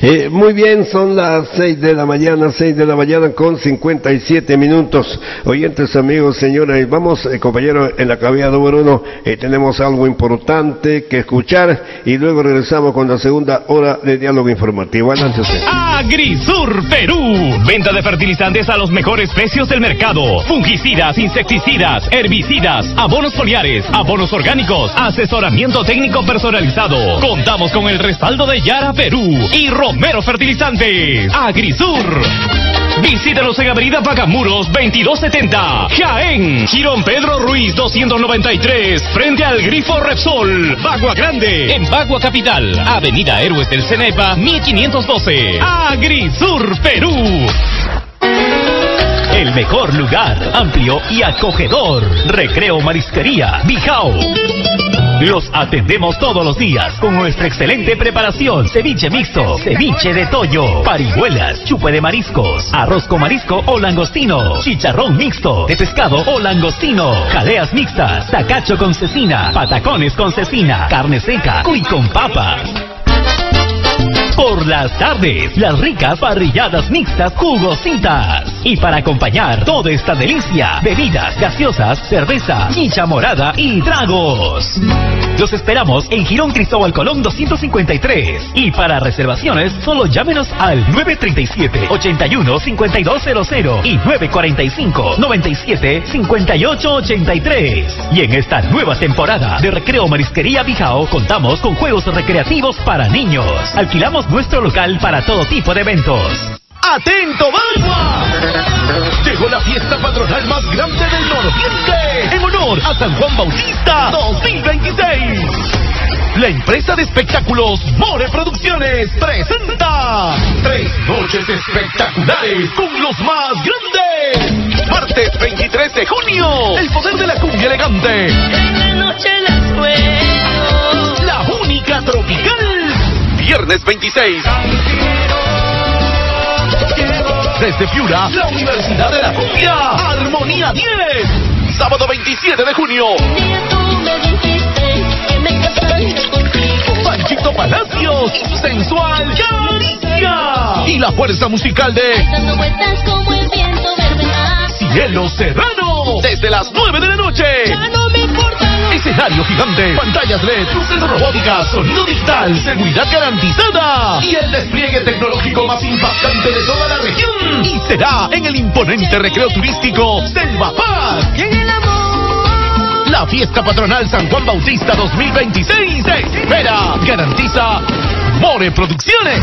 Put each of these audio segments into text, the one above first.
Muy bien, son las 6 de la mañana con 57 minutos. Oyentes, amigos, señoras, vamos, compañeros, en la cabina número 1, tenemos algo importante que escuchar y luego regresamos con la segunda hora de diálogo informativo. Adelante usted. Agrisur Perú, venta de fertilizantes a los mejores precios del mercado, fungicidas, insecticidas, herbicidas, abonos foliares, abonos orgánicos, asesoramiento técnico personalizado. Contamos con el respaldo de Yara Perú y Romero Fertilizantes. Agrisur. Visítanos en Avenida Pagamuros 2270, Jaén, Girón Pedro Ruiz 293, frente al Grifo Repsol, Bagua Grande, en Bagua Capital, Avenida Héroes del Cenepa 1512. Agrisur Perú. El mejor lugar, amplio y acogedor. Recreo Marisquería Bijao. Los atendemos todos los días con nuestra excelente preparación: ceviche mixto, ceviche de toyo, parihuelas, chupe de mariscos, arroz con marisco o langostino, chicharrón mixto de pescado o langostino, jaleas mixtas, tacacho con cecina, patacones con cecina, carne seca, cuy con papas. Por las tardes, las ricas parrilladas mixtas jugositas. Y para acompañar toda esta delicia, bebidas gaseosas, cerveza, chicha morada y tragos. Los esperamos en Girón Cristóbal Colón 253. Y para reservaciones, solo llámenos al 937-81-5200 y 945-97-5883. Y en esta nueva temporada de Recreo Marisquería Bijao, contamos con juegos recreativos para niños. Alquilamos nuestro local para todo tipo de eventos. ¡Atento, Bagua! Llegó la fiesta patronal más grande del nororiente, en honor a San Juan Bautista 2026. La empresa de espectáculos More Producciones presenta 3 noches espectaculares con los más grandes. Martes 23 de junio, el poder de la cumbia elegante. Esta noche la sueño. La única tropical. Viernes 26. Desde Piura, la Universidad de la Cumbia, Armonía 10. Sábado 27 de junio. Panchito Palacios, sensual Caricia. Y la fuerza musical de Dando vueltas como el viento verbena. Cielo Serrano, desde las 9 de la noche. Ya no me importa. Escenario gigante, pantallas LED, luces robóticas, sonido digital, seguridad garantizada y el despliegue tecnológico más impactante de toda la región. Y será en el imponente recreo turístico Selva Paz. Y en el amor. La fiesta patronal San Juan Bautista 2026 te espera. Garantiza More Producciones.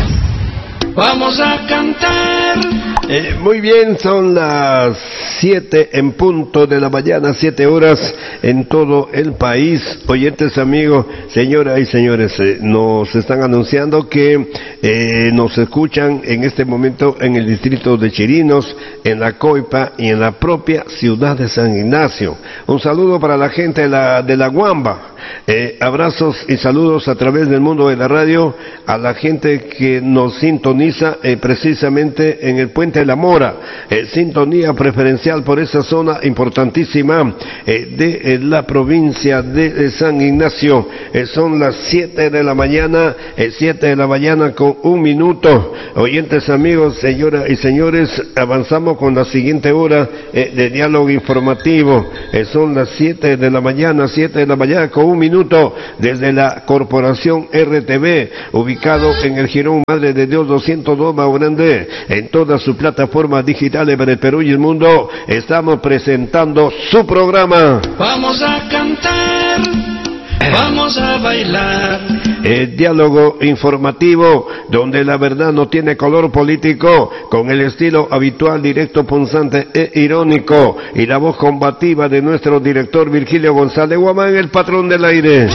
Vamos a cantar. Muy bien, son las 7 en punto de la mañana, 7 horas en todo el país. Oyentes, amigos, señoras y señores, nos están anunciando que nos escuchan en este momento en el distrito de Chirinos, en la Coipa y en la propia ciudad de San Ignacio. Un saludo para la gente de la Guamba. Abrazos y saludos a través del mundo de la radio a la gente que nos sintoniza precisamente en el Puente de la Mora, sintonía preferencial por esa zona importantísima de la provincia de San Ignacio. Son las 7 de la mañana, 7 de la mañana con 1 minuto. Oyentes, amigos, señoras y señores, avanzamos con la siguiente hora de diálogo informativo. Son las 7 de la mañana, 7 de la mañana con 1 minuto, desde la Corporación RTV, ubicado en el Girón Madre de Dios 202 Mau Grande, en todas sus plataformas digitales para el Perú y el mundo. Estamos presentando su programa. Vamos a cantar. Vamos a bailar. Diálogo informativo, donde la verdad no tiene color político, con el estilo habitual, directo, punzante e irónico, y la voz combativa de nuestro director Virgilio González Guamán, el patrón del aire.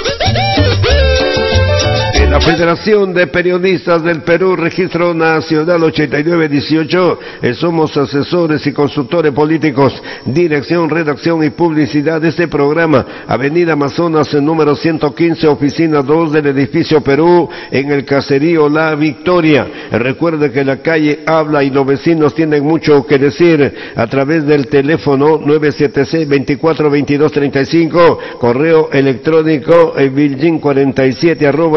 La Federación de Periodistas del Perú, Registro Nacional 8918, somos asesores y consultores políticos, dirección, redacción y publicidad de este programa, Avenida Amazonas, número 115, oficina 2 del edificio Perú, en el caserío La Victoria. Recuerde que la calle habla y los vecinos tienen mucho que decir a través del teléfono 976-242235, correo electrónico virgin47@gmail.com.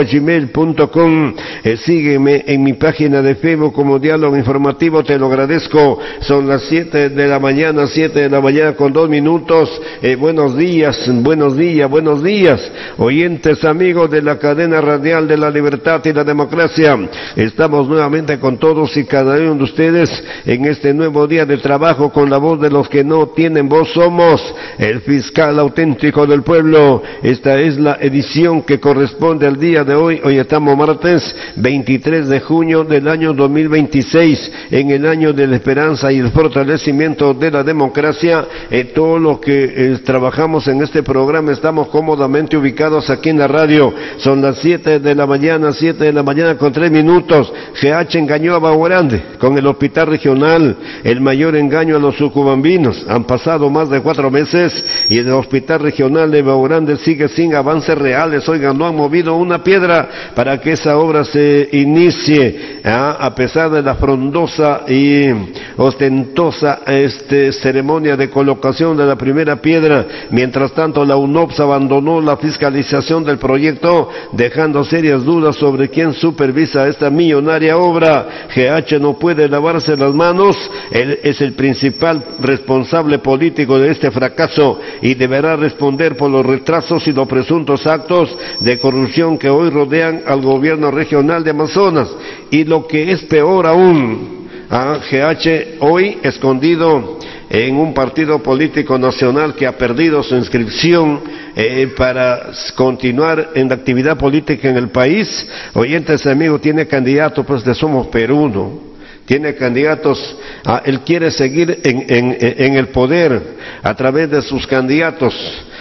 gmail.com. Sígueme en mi página de Facebook como Diálogo Informativo, te lo agradezco. Son las 7 de la mañana, 7 de la mañana con 2 minutos. Buenos días, buenos días, buenos días. Oyentes, amigos de la cadena radial de la libertad y la democracia. Estamos nuevamente con todos y cada uno de ustedes en este nuevo día de trabajo con la voz de los que no tienen voz. Somos el fiscal auténtico del pueblo. Esta es la edición que corresponde al día de hoy. Hoy estamos martes 23 de junio del año 2026, en el año de la esperanza y el fortalecimiento de la democracia. Todo lo que trabajamos en este programa estamos cómodamente ubicados aquí en la radio. Son las 7 de la mañana, 7 de la mañana con 3 minutos. GH engañó a Baguarande con el hospital regional, el mayor engaño a los sucubambinos. Han pasado más de 4 meses y el hospital regional de Baguarande sigue sin avances reales. Oigan, no han movido una piedra para que esa obra se inicie, a pesar de la frondosa y ostentosa ceremonia de colocación de la primera piedra. Mientras tanto, la UNOPS abandonó la fiscalización del proyecto, dejando serias dudas sobre quién supervisa esta millonaria obra. GH no puede lavarse las manos, él es el principal responsable político de este fracaso y deberá responder por los retrasos y los presuntos actos de corrupción que hoy rodean al gobierno regional de Amazonas. Y lo que es peor aún, GH hoy escondido en un partido político nacional que ha perdido su inscripción para continuar en la actividad política en el país. Oyentes, amigos, tiene candidato pues de Somos Perú, ¿no? Tiene candidatos, él quiere seguir en el poder a través de sus candidatos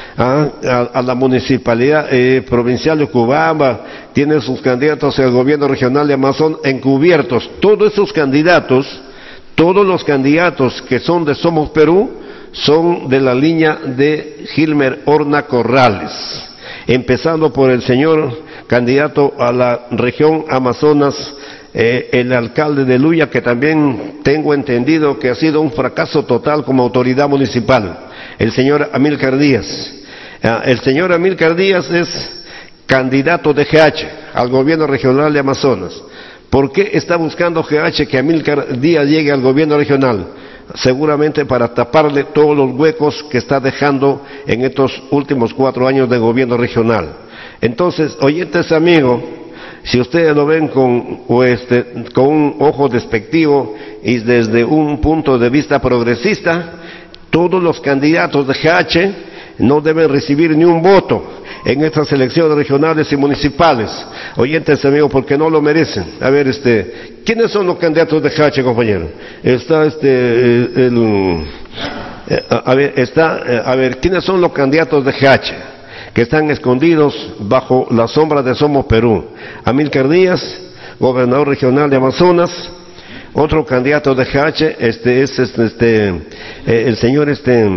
a la municipalidad provincial de Cubamba, tiene sus candidatos al gobierno regional de Amazonas encubiertos. Todos esos candidatos, todos los candidatos que son de Somos Perú, son de la línea de Gilmer Horna Corrales, empezando por el señor candidato a la región Amazonas, el alcalde de Luya, que también tengo entendido que ha sido un fracaso total como autoridad municipal, el señor Amílcar Díaz. El señor Amílcar Díaz es candidato de GH al gobierno regional de Amazonas. ¿Por qué está buscando GH que Amílcar Díaz llegue al gobierno regional? Seguramente para taparle todos los huecos que está dejando en estos últimos 4 años de gobierno regional. Entonces, oyentes, amigos, si ustedes lo ven con un ojo despectivo y desde un punto de vista progresista, todos los candidatos de GH no deben recibir ni un voto en estas elecciones regionales y municipales. Oyentes, amigos, porque no lo merecen. A ver, ¿quiénes son los candidatos de GH, compañero? Está ¿quiénes son los candidatos de GH que están escondidos bajo la sombra de Somos Perú? Amílcar Díaz, gobernador regional de Amazonas. Otro candidato de GH el señor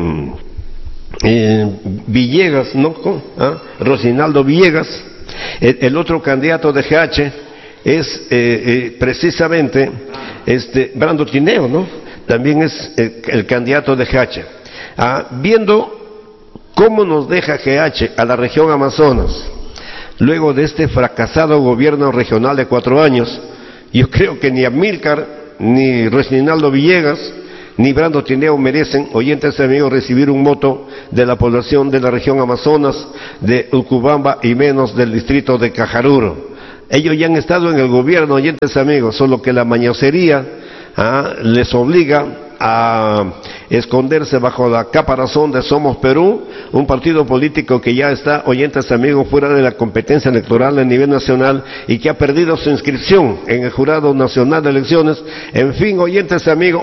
Villegas, ¿no? Rosinaldo Villegas. El otro candidato de GH es precisamente Brando Tineo, ¿no? También es el candidato de GH. Viendo cómo nos deja GH a la región Amazonas, luego de este fracasado gobierno regional de 4 años, yo creo que ni Amílcar, ni Rosinaldo Villegas, ni Brando Tineo merecen, oyentes amigos, recibir un voto de la población de la región Amazonas, de Ucubamba y menos del distrito de Cajaruro. Ellos ya han estado en el gobierno, oyentes amigos, solo que la mañosería les obliga a esconderse bajo la caparazón de Somos Perú, un partido político que ya está, oyentes amigos, fuera de la competencia electoral a nivel nacional y que ha perdido su inscripción en el Jurado Nacional de Elecciones. En fin, oyentes amigos,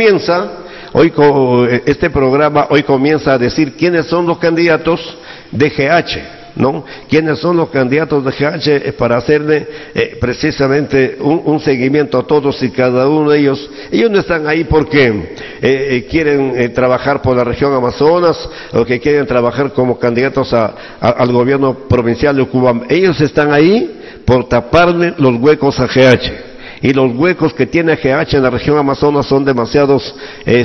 este programa hoy comienza a decir quiénes son los candidatos de GH, ¿no? ¿Quiénes son los candidatos de GH para hacerle precisamente un seguimiento a todos y cada uno de ellos? Ellos no están ahí porque quieren trabajar por la región Amazonas o que quieren trabajar como candidatos al gobierno provincial de Cubamba. Ellos están ahí por taparle los huecos a GH. y los huecos que tiene GH en la región Amazonas son demasiados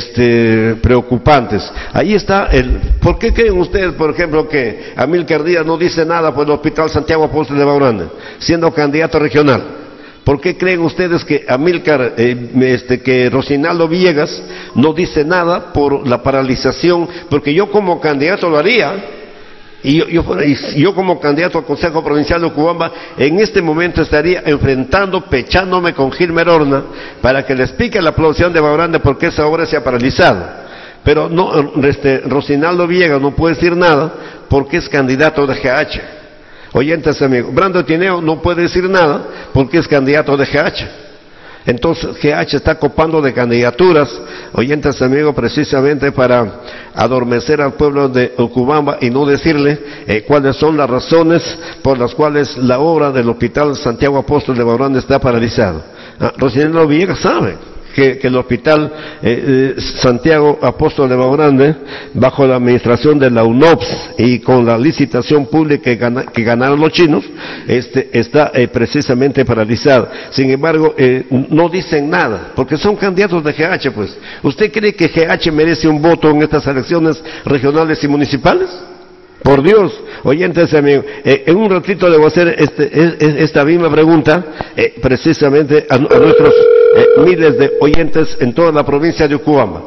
preocupantes. Ahí está ¿por qué creen ustedes, por ejemplo, que Amílcar Díaz no dice nada por el Hospital Santiago Apóstol de Baurande, siendo candidato regional? ¿Por qué creen ustedes que Amílcar, que Rocinaldo Villegas no dice nada por la paralización? Porque yo como candidato lo haría. Y yo como candidato al Consejo Provincial de Ocubamba, en este momento estaría pechándome con Gilmer Horna para que le explique a la población de Baurande por qué esa obra se ha paralizado. Pero no, Rocinaldo Villegas no puede decir nada porque es candidato de GH. Oyentes amigos, Brando Tineo no puede decir nada porque es candidato de GH. Entonces GH está copando de candidaturas, oyentes amigos, precisamente para adormecer al pueblo de Ocubamba y no decirle cuáles son las razones por las cuales la obra del Hospital Santiago Apóstol de Baurande está paralizado. Rocinaldo Villegas sabe que el Hospital Santiago Apóstol de Baurande, bajo la administración de la UNOPS y con la licitación pública que ganaron los chinos, está precisamente paralizado. Sin embargo, no dicen nada, porque son candidatos de GH, pues. ¿Usted cree que GH merece un voto en estas elecciones regionales y municipales? Por Dios, oyentes amigos, en un ratito le voy a hacer esta misma pregunta, precisamente a nuestros miles de oyentes en toda la provincia de Ocubamba.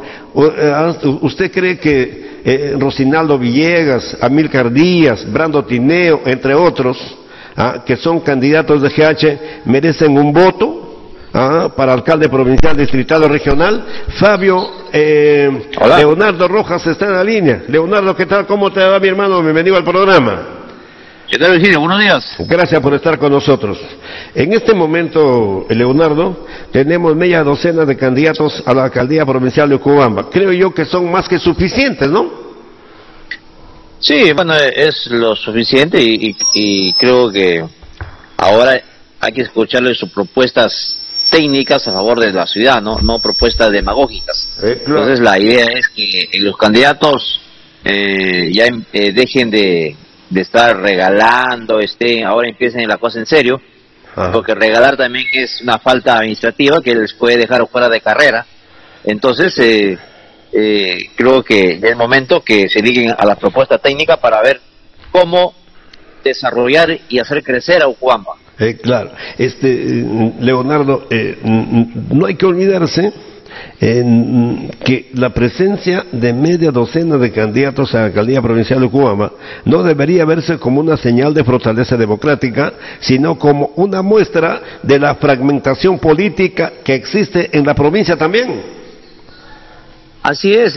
¿Usted cree que Rocinaldo Villegas, Amílcar Díaz, Brando Tineo, entre otros, que son candidatos de GH, merecen un voto para alcalde provincial, distrital o regional? Fabio Leonardo Rojas está en la línea. Leonardo, ¿qué tal? ¿Cómo te va, mi hermano? Bienvenido al programa. ¿Qué tal, Virgilio? Buenos días. Gracias por estar con nosotros. En este momento, Leonardo, tenemos media docena de candidatos a la alcaldía provincial de Ocubamba. Creo yo que son más que suficientes, ¿no? Sí, bueno, es lo suficiente y creo que ahora hay que escucharle sus propuestas técnicas a favor de la ciudad, no propuestas demagógicas. Claro. Entonces la idea es que los candidatos ya dejen de estar regalando, ahora empiecen la cosa en serio, porque regalar también es una falta administrativa que les puede dejar fuera de carrera. Entonces creo que es el momento que se liguen a la propuesta técnica para ver cómo desarrollar y hacer crecer a Ocubamba. Claro, Leonardo, no hay que olvidarse que la presencia de media docena de candidatos a la alcaldía provincial de Ocubamba no debería verse como una señal de fortaleza democrática, sino como una muestra de la fragmentación política que existe en la provincia también. Así es,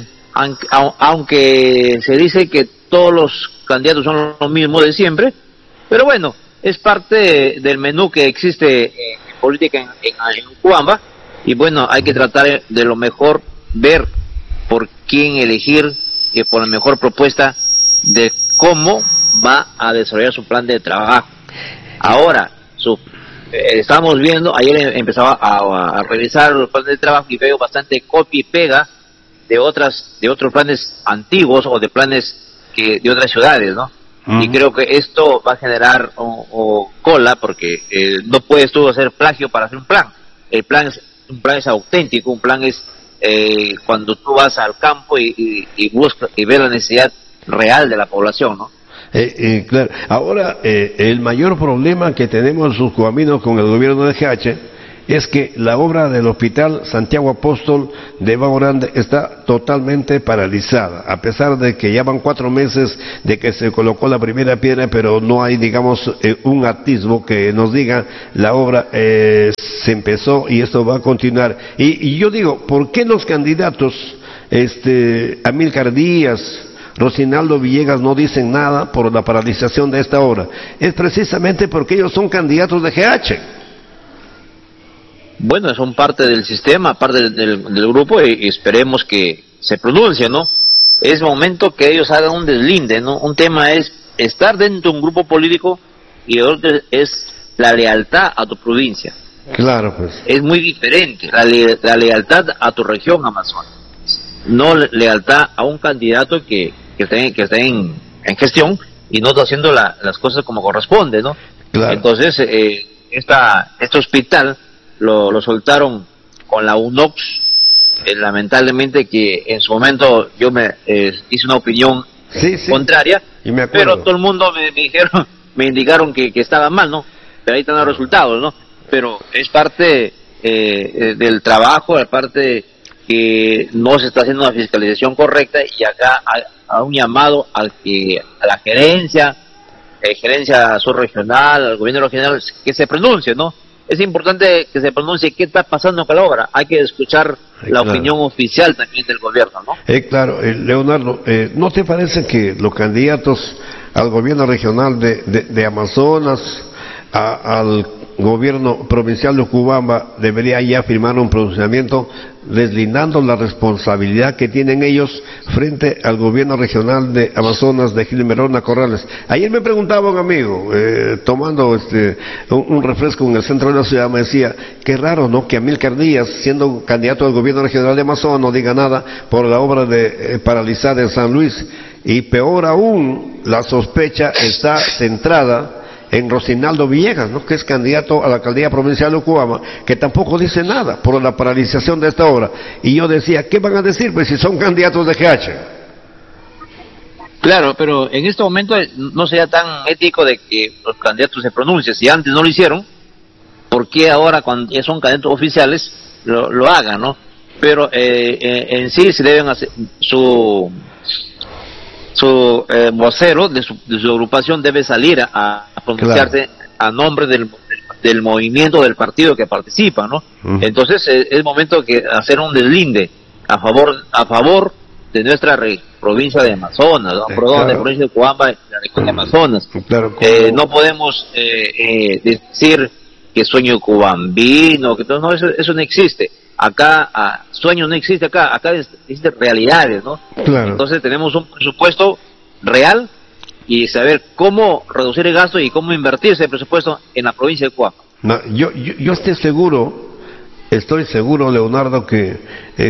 aunque se dice que todos los candidatos son los mismos de siempre, pero bueno, es parte del menú que existe en política en Ocubamba. Y bueno, hay que tratar de lo mejor, ver por quién elegir, y por la mejor propuesta de cómo va a desarrollar su plan de trabajo. Ahora, estamos viendo, ayer empezaba a revisar los planes de trabajo y veo bastante copia y pega de otros planes antiguos o de planes de otras ciudades, ¿no? Y creo que esto va a generar cola, porque no puedes tú hacer plagio para hacer un plan. Un plan es auténtico, un plan es cuando tú vas al campo y buscas y ves la necesidad real de la población, ¿no? Claro. Ahora, el mayor problema que tenemos los cubaminos con el gobierno de GH es que la obra del Hospital Santiago Apóstol de Baurande está totalmente paralizada, a pesar de que ya van 4 meses de que se colocó la primera piedra, pero no hay, digamos, un atisbo que nos diga la obra se empezó y esto va a continuar. Y yo digo, ¿por qué los candidatos, Amílcar Díaz, Rocinaldo Villegas no dicen nada por la paralización de esta obra? Es precisamente porque ellos son candidatos de GH. Bueno, son parte del sistema, parte del grupo, y esperemos que se pronuncie, ¿no? Es momento que ellos hagan un deslinde, ¿no? Un tema es estar dentro de un grupo político y otro es la lealtad a tu provincia. Claro, pues. Es muy diferente la lealtad a tu región Amazonas, no lealtad a un candidato que esté en gestión y no está haciendo las cosas como corresponde, ¿no? Claro. Entonces, este hospital lo soltaron con la UNOX, lamentablemente que en su momento yo me hice una opinión Sí, sí. contraria, Y me acuerdo. pero todo el mundo me indicaron que estaba mal, ¿no? Pero ahí están los resultados, ¿no? Pero es parte del trabajo, es parte que no se está haciendo una fiscalización correcta, y acá hay un llamado a la gerencia subregional, al gobierno regional, que se pronuncie, ¿no? Es importante que se pronuncie qué está pasando con la obra. Hay que escuchar la claro. opinión oficial también del gobierno, ¿no? Claro, Leonardo, ¿no te parece que los candidatos al gobierno regional de Amazonas, al gobierno provincial de Ocubamba, debería ya firmar un pronunciamiento deslindando la responsabilidad que tienen ellos frente al gobierno regional de Amazonas de Gilmerona Corrales? Ayer me preguntaba un amigo, tomando un refresco en el centro de la ciudad, me decía, qué raro, ¿no?, que Amílcar Díaz, siendo candidato al gobierno regional de Amazonas, no diga nada por la obra de paralizada en San Luis. Y peor aún, la sospecha está centrada en Rosinaldo Villegas, ¿no?, que es candidato a la alcaldía provincial de Ocubamba, que tampoco dice nada por la paralización de esta obra. Y yo decía, ¿qué van a decir pues si son candidatos de GH? Claro, pero en este momento no sería tan ético de que los candidatos se pronuncien. Si antes no lo hicieron, ¿por qué ahora, cuando ya son candidatos oficiales, lo hagan, no? Pero en sí se deben hacer su vocero de su agrupación debe salir a pronunciarse, claro, a nombre del movimiento, del partido que participa, ¿no? Entonces es momento que hacer un deslinde a favor de nuestra provincia de Amazonas, ¿no? Perdón, de la provincia de Ocubamba, de la región de Amazonas. Claro, no podemos decir que sueño cubambino, que no, eso no existe. Acá sueño no existe, acá existen realidades, ¿no? Claro. Entonces tenemos un presupuesto real y saber cómo reducir el gasto y cómo invertir ese presupuesto en la provincia de Ocubamba. No, yo estoy seguro, Leonardo, que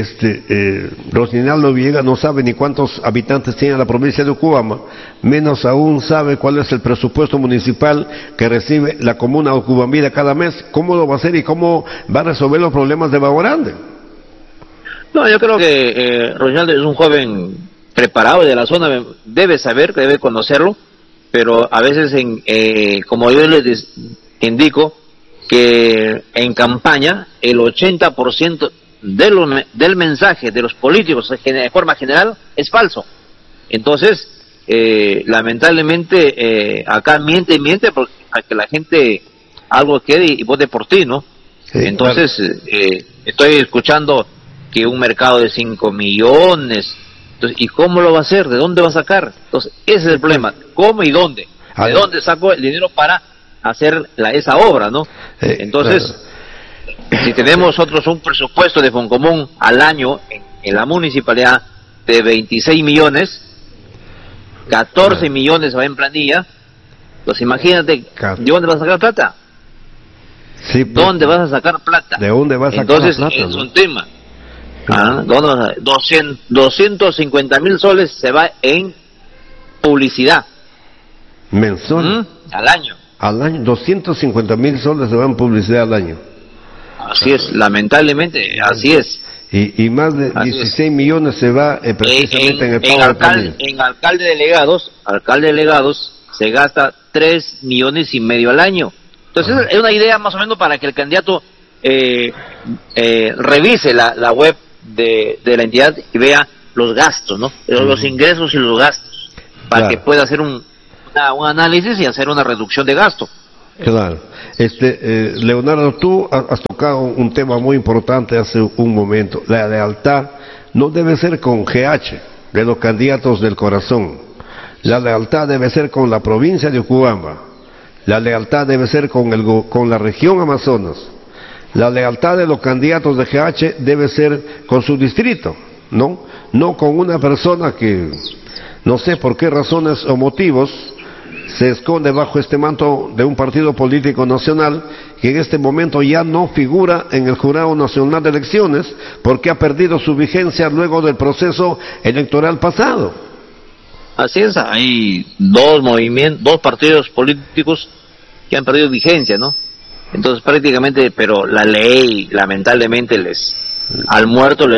Rosinaldo Villegas no sabe ni cuántos habitantes tiene la provincia de Ocubamba, menos aún sabe cuál es el presupuesto municipal que recibe la comuna ocubambina cada mes. ¿Cómo lo va a hacer y cómo va a resolver los problemas de Baguarande? No, yo creo que Rosinaldo es un joven preparado de la zona, debe saber, debe conocerlo, pero a veces, como yo les indico, que en campaña el 80% del mensaje de los políticos de forma general es falso. Entonces, lamentablemente, acá miente para que la gente algo quede y vote por ti, ¿no? Sí, entonces, claro. Estoy escuchando que un mercado de 5 millones, entonces, ¿y cómo lo va a hacer? ¿De dónde va a sacar? Entonces, ese es el problema, ¿cómo y dónde? ¿De dónde saco el dinero para hacer esa obra, no? Entonces, claro, si tenemos nosotros un presupuesto de Foncomún al año en la municipalidad de 26 millones, 14 millones va en planilla, pues imagínate, ¿de dónde vas a sacar plata? Sí, pues, ¿dónde vas a sacar plata? ¿De dónde vas a sacar Entonces, plata? Es un tema. ¿Dónde vas a 250,000 soles se va en publicidad. ¿Mensual? Al año. Al año, 250,000 soles se van en publicidad al año. Así es, lamentablemente, así es. Y más de 16 millones se va precisamente en el pago en alcalde delegados se gasta 3,5 millones al año. Entonces es una idea más o menos para que el candidato revise la web de la entidad y vea los gastos, ¿no? Los ingresos y los gastos, para que pueda hacer un análisis y hacer una reducción de gasto. Claro. Leonardo, tú has tocado un tema muy importante hace un momento. La lealtad no debe ser con GH, de los candidatos del corazón. La lealtad debe ser con la provincia de Ocubamba. La lealtad debe ser con la región Amazonas. La lealtad de los candidatos de GH debe ser con su distrito, ¿no? No con una persona que, no sé por qué razones o motivos, se esconde bajo este manto de un partido político nacional que en este momento ya no figura en el Jurado Nacional de Elecciones porque ha perdido su vigencia luego del proceso electoral pasado. Así es, hay dos partidos políticos que han perdido vigencia, ¿no? Entonces prácticamente, pero la ley lamentablemente al muerto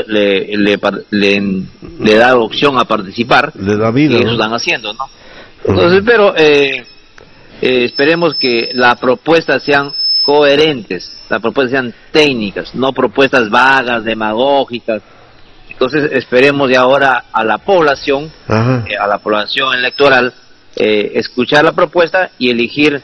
le da opción a participar, le da vida, y eso ¿no? están haciendo, ¿no? Entonces, pero esperemos que las propuestas sean coherentes, las propuestas sean técnicas, no propuestas vagas, demagógicas. Entonces esperemos de ahora a la población, electoral, escuchar la propuesta y elegir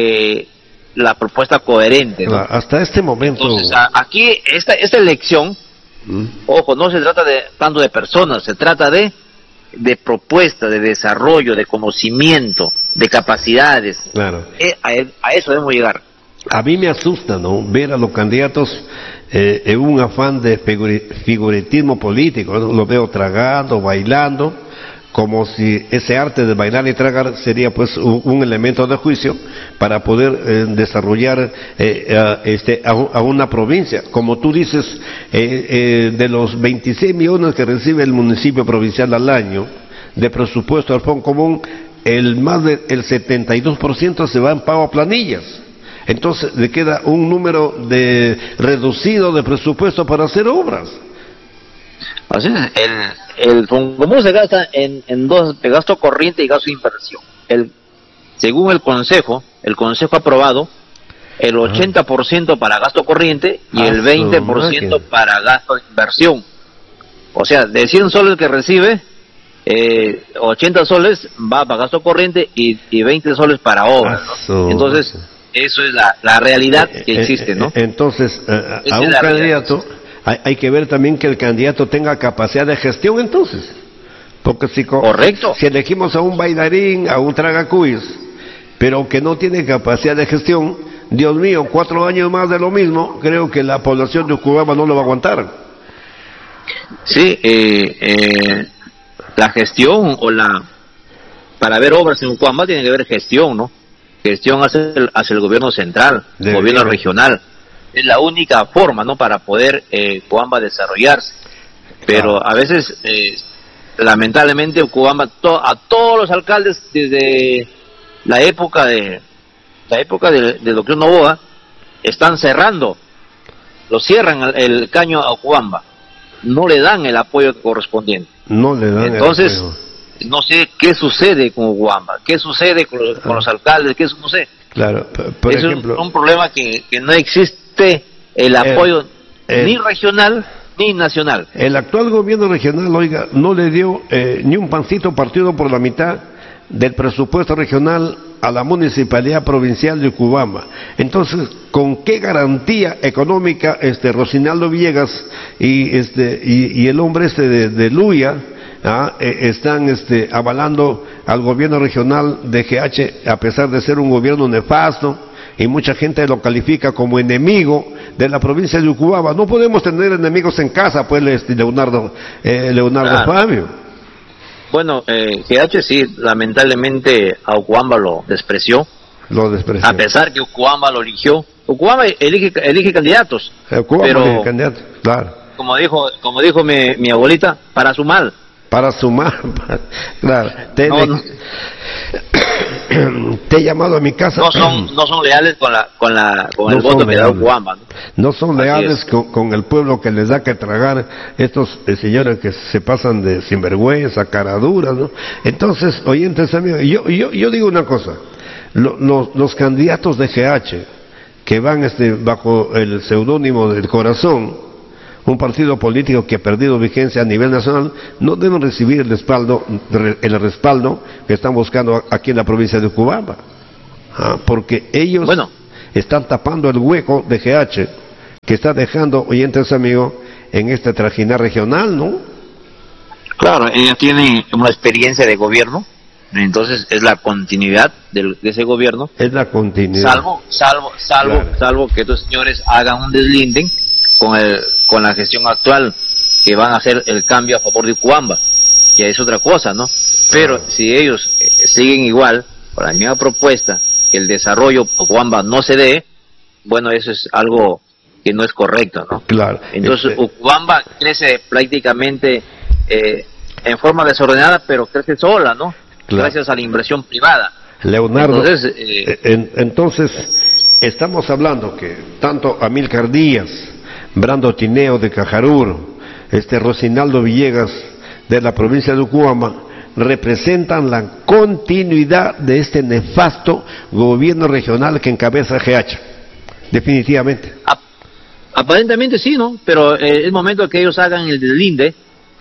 la propuesta coherente, ¿no? Hasta este momento. Entonces aquí esta elección, ojo, no se trata tanto de personas, se trata de propuesta, de desarrollo, de conocimiento, de capacidades. Claro. A eso debemos llegar. A mí me asusta, ¿no?, ver a los candidatos en un afán de figuritismo político, ¿no? Los veo tragando, bailando, como si ese arte de bailar y tragar sería pues un elemento de juicio para poder desarrollar a una provincia. Como tú dices, de los 26 millones que recibe el municipio provincial al año de presupuesto al Fondo Común, más del 72% se va en pago a planillas. Entonces le queda un número reducido de presupuesto para hacer obras. Así es, el Fondo Común se gasta en dos, de gasto corriente y gasto de inversión. Según el Consejo ha aprobado el 80% para gasto corriente y el 20% para gasto de inversión. O sea, de 100 soles que recibe, 80 soles va para gasto corriente y 20 soles para obras, ¿no? Entonces, eso es la realidad que existe, ¿no? Entonces, a un candidato hay que ver también que el candidato tenga capacidad de gestión, entonces. Porque correcto. Si elegimos a un bailarín, a un tragacuyes, pero que no tiene capacidad de gestión, Dios mío, 4 años más de lo mismo, creo que la población de Ucubamba no lo va a aguantar. Sí, la gestión para ver obras en Ucubamba tiene que haber gestión, ¿no? Gestión hacia el gobierno central, el gobierno regional. Es la única forma, ¿no?, para poder Ucubamba desarrollarse. Pero a veces, lamentablemente, Ucubamba, a todos los alcaldes desde la época de Doctor Noboa, están cerrando, cierran el caño a Ucubamba, no le dan el apoyo correspondiente. No le dan. Entonces, no sé qué sucede con Ucubamba, qué sucede con los alcaldes, no sé. Claro, por ejemplo, es un problema que no existe el apoyo ni regional ni nacional. El actual gobierno regional, oiga, no le dio ni un pancito partido por la mitad del presupuesto regional a la municipalidad provincial de Ucubamba. Entonces, ¿con qué garantía económica Rocinaldo Villegas y el hombre de Luya están avalando al gobierno regional de GH, a pesar de ser un gobierno nefasto, y mucha gente lo califica como enemigo de la provincia de Ucubamba? No podemos tener enemigos en casa, pues, Leonardo claro. Fabio. Bueno, GH sí, lamentablemente a Ucubamba lo despreció. A pesar que Ucubamba lo eligió. Ucubamba elige candidatos. Ucubamba elige candidatos, claro. Como dijo mi abuelita, para su mal. Para sumar, claro. Te he llamado a mi casa. No son leales con el voto que da Ucubamba, ¿no? No son leales con el pueblo que les da que tragar estos señores que se pasan de sinvergüenza, caraduras, ¿no? Entonces, oyentes amigos, yo digo una cosa. Los candidatos de GH que van bajo el seudónimo del Corazón, un partido político que ha perdido vigencia a nivel nacional, no deben recibir el respaldo que están buscando aquí en la provincia de Ucubamba, porque ellos están tapando el hueco de GH que está dejando, oyentes amigos, en este trajinar regional, ¿no? Claro, ella tiene una experiencia de gobierno, entonces es la continuidad de ese gobierno. Es la continuidad. Salvo que estos señores hagan un deslinde con la gestión actual, que van a hacer el cambio a favor de Ucubamba, que es otra cosa, ¿no? Pero si ellos siguen igual, con la misma propuesta, que el desarrollo Ucubamba no se dé, bueno, eso es algo que no es correcto, ¿no? Claro. Entonces Ucubamba crece prácticamente en forma desordenada, pero crece sola, ¿no? Claro. Gracias a la inversión privada. Leonardo, entonces estamos hablando que tanto Amílcar Díaz, Brando Tineo de Cajaruro, Rocinaldo Villegas de la provincia de Ucuama, representan la continuidad de este nefasto gobierno regional que encabeza GH. Definitivamente. Aparentemente sí, ¿no? Pero es momento que ellos hagan el deslinde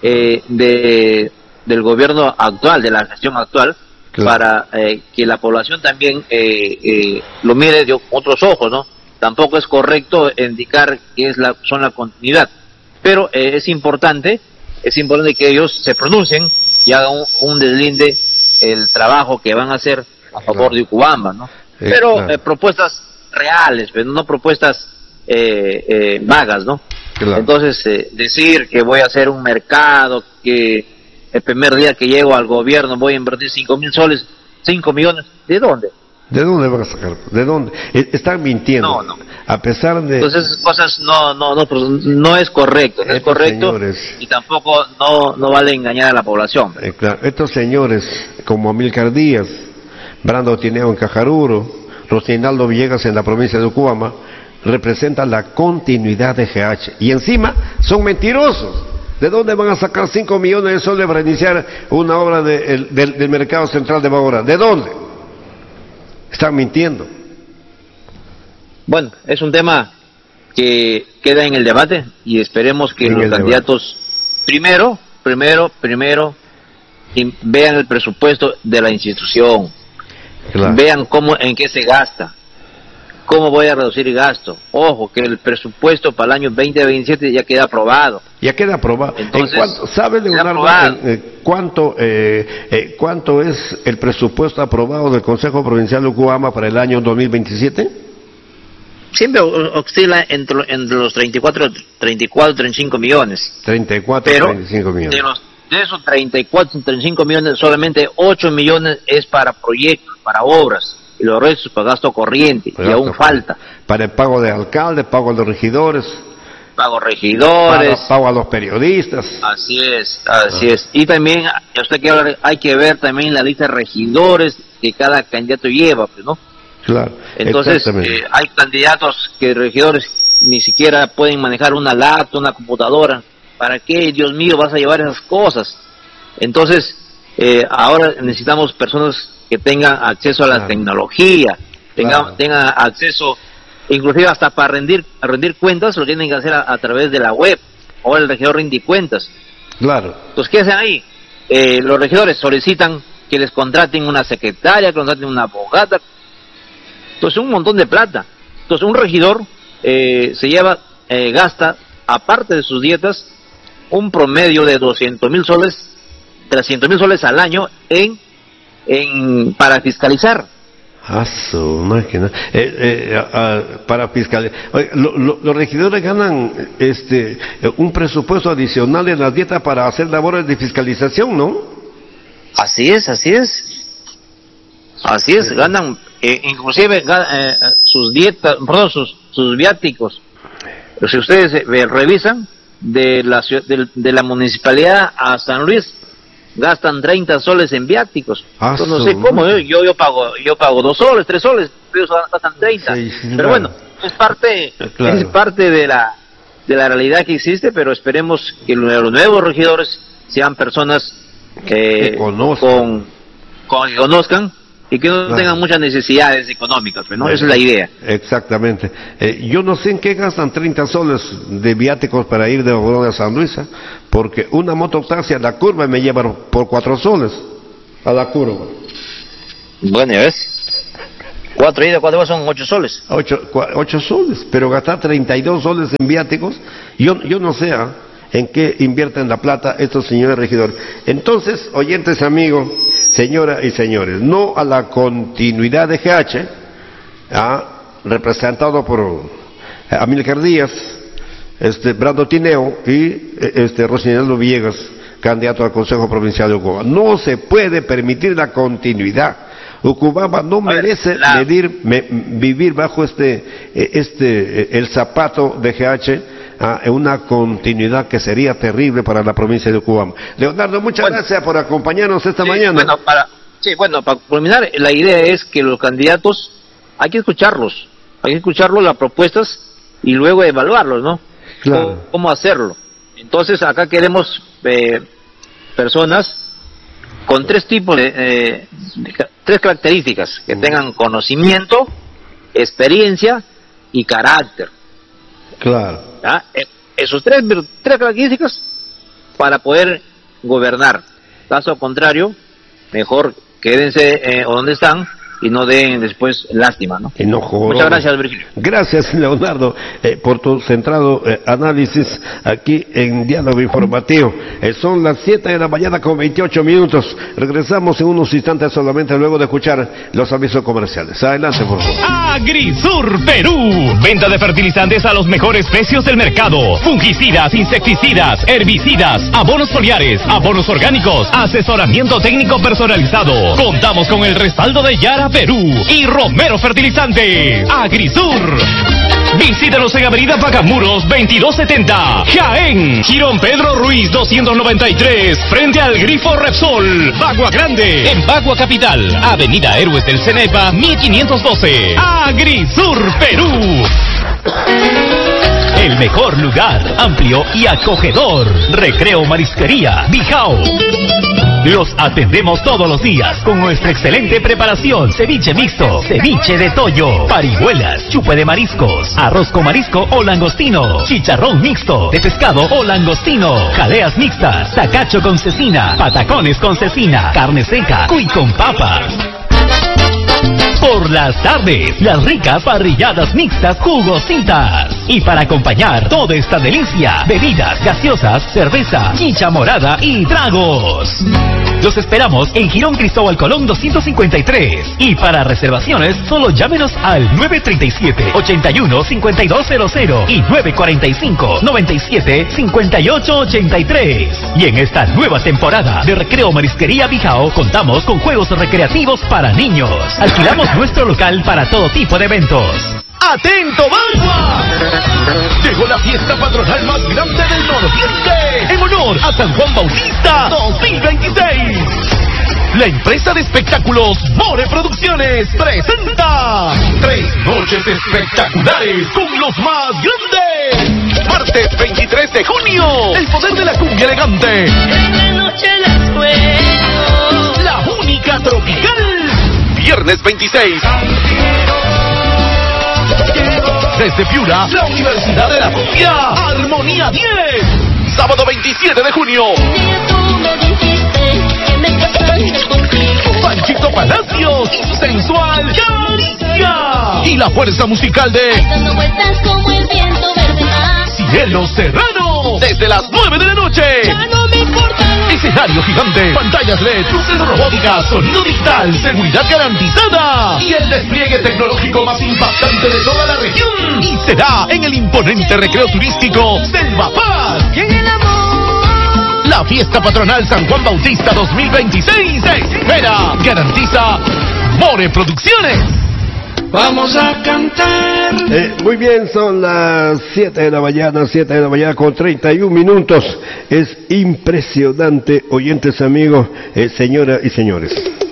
del gobierno actual, de la gestión actual, claro, para que la población también lo mire de otros ojos, ¿no? Tampoco es correcto indicar que son la continuidad, pero es importante que ellos se pronuncien y hagan un deslinde el trabajo que van a hacer a favor de Ucubamba, ¿no? Pero claro, propuestas reales, pero no propuestas vagas, ¿no? Claro. Entonces, decir que voy a hacer un mercado, que el primer día que llego al gobierno voy a invertir 5.000 soles, 5 millones, ¿de dónde? ¿De dónde van a sacar? ¿De dónde? Están mintiendo. No. A pesar de... Entonces esas cosas no es correcto, no es correcto, señores, y tampoco no vale engañar a la población. Claro, estos señores como Amílcar Díaz, Brando Tineo en Cajaruro, Rocinaldo Villegas en la provincia de Ucuama, representan la continuidad de GH. Y encima son mentirosos. ¿De dónde van a sacar 5 millones de soles para iniciar una obra del mercado central de Bogotá? ¿De dónde? Están mintiendo. Bueno, es un tema que queda en el debate y esperemos que los candidatos primero vean el presupuesto de la institución, claro, vean en qué se gasta, cómo voy a reducir gasto. Ojo, que el presupuesto para el año 2027 ya queda aprobado. Ya queda aprobado. Entonces, ¿sabe, Leonardo, cuánto es el presupuesto aprobado del Consejo Provincial de Ucuama para el año 2027? Siempre oscila entre los 34, 35 millones. 35 millones. De esos 34, 35 millones, solamente 8 millones es para proyectos, para obras, y los restos para gasto corriente, y aún falta. Para el pago de alcaldes, pago a los regidores. Pago a los periodistas. Así es. Y también, hay que ver también la lista de regidores que cada candidato lleva, pues, ¿no? Claro. Entonces, hay candidatos regidores, ni siquiera pueden manejar una laptop, una computadora. ¿Para qué, Dios mío, vas a llevar esas cosas? Entonces, ahora necesitamos personas que tengan acceso a la tecnología, tengan acceso, inclusive hasta para rendir cuentas, lo tienen que hacer a través de la web. Ahora el regidor rinde cuentas. Claro. Entonces, ¿qué hacen ahí? Los regidores solicitan que les contraten una secretaria, que contraten una abogada. Entonces, un montón de plata. Entonces, un regidor gasta, aparte de sus dietas, un promedio de 200.000 soles, 300.000 soles al año para fiscalizar. Su máquina. Para fiscalizar. Los regidores ganan un presupuesto adicional en las dietas para hacer labores de fiscalización, ¿no? Así es, ganan, inclusive sus dietas, perdón, sus viáticos. Pero si ustedes revisan, de la municipalidad a San Luis, gastan 30 soles en viáticos. Entonces, no sé cómo, yo pago 2 soles, 3 soles, ellos gastan 30. Sí, pero claro, bueno, es parte de la realidad que existe, pero esperemos que los nuevos regidores sean personas que conozcan y que no tengan muchas necesidades económicas, ¿no? Esa es la idea. Exactamente. Yo no sé en qué gastan 30 soles de viáticos para ir de Bogotá a San Luis, porque una mototaxi a la curva me lleva por 4 soles a la curva. Bueno, ya ves. 4 idas, 4 son 8 soles. 8 soles, pero gastar 32 soles en viáticos, yo no sé en qué invierten la plata estos señores regidores. Entonces, oyentes amigos, señoras y señores, no a la continuidad de GH, representado por Amílcar Díaz, Brando Tineo y Rocinaldo Villegas, candidato al Consejo Provincial de Ucuaba. No se puede permitir la continuidad. Ucubamba no merece vivir bajo el zapato de GH, en una continuidad que sería terrible para la provincia de Ucubamba. Leonardo, muchas gracias por acompañarnos esta mañana. Para culminar, la idea es que los candidatos hay que escucharlos, hay que escucharlo, las propuestas, y luego evaluarlos, ¿no? Claro. ¿Cómo hacerlo? Entonces acá queremos personas con tres tipos tres características, que tengan conocimiento, experiencia y carácter. Claro. ¿Ya? Esos tres características para poder gobernar. Caso contrario, mejor quédense donde están y no den después lástima, ¿no? Muchas gracias, Virgilio. Gracias, Leonardo, por tu centrado análisis aquí en Diálogo Informativo. Son las 7 de la mañana con 28 minutos. Regresamos en unos instantes solamente luego de escuchar los avisos comerciales. Adelante, por favor. Agrisur Perú. Venta de fertilizantes a los mejores precios del mercado. Fungicidas, insecticidas, herbicidas, abonos foliares, abonos orgánicos, asesoramiento técnico personalizado. Contamos con el respaldo de Yara Perú y Romero Fertilizante. Agrisur. Visítanos en Avenida Pacamuros 2270, Jaén. Girón Pedro Ruiz 293, frente al Grifo Repsol, Bagua Grande. En Bagua Capital, Avenida Héroes del Cenepa 1512. Agrisur Perú. El mejor lugar, amplio y acogedor. Recreo Marisquería Bijao. Los atendemos todos los días con nuestra excelente preparación. Ceviche mixto, ceviche de toyo, parihuelas, chupe de mariscos, arroz con marisco o langostino, chicharrón mixto, de pescado o langostino, jaleas mixtas, tacacho con cecina, patacones con cecina, carne seca, cuy con papas. Por las tardes, las ricas parrilladas mixtas jugositas. Y para acompañar toda esta delicia, bebidas gaseosas, cerveza, chicha morada y tragos. Los esperamos en Girón Cristóbal Colón 253. Y para reservaciones, solo llámenos al 937-81-5200 y 945-97-5883. Y en esta nueva temporada de Recreo Marisquería Bijao, contamos con juegos recreativos para niños. Alquilamos nuestro local para todo tipo de eventos. ¡Atento, Bagua! Llegó la fiesta patronal más grande del Nordeste en honor a San Juan Bautista 2026. La empresa de espectáculos More Producciones presenta 3 noches espectaculares con los más grandes. Martes 23 de junio, el poder de la cumbia elegante. Esta noche las juego. La única tropical. Viernes 26. Desde Piura, la Universidad de la Cumbia, Armonía 10. Sábado 27 de junio. Si tú me dijiste que me casaste contigo. Panchito Palacios y su sensual Caricia. Y la fuerza musical de Dando vueltas como el viento verde más. Cielo Serrano. Desde las 9 de la noche. Ya no me importa lo Escenario gigante, pantallas LED, luces robóticas, sonido digital, seguridad garantizada y el despliegue tecnológico más impactante de toda la región. Y será en el imponente recreo turístico Selva Paz. que en el amor. La fiesta patronal San Juan Bautista 2026 te espera. Garantiza More Producciones. Vamos a cantar. Muy bien, son las 7 de la mañana con 31 minutos. Es impresionante, oyentes amigos, señoras y señores.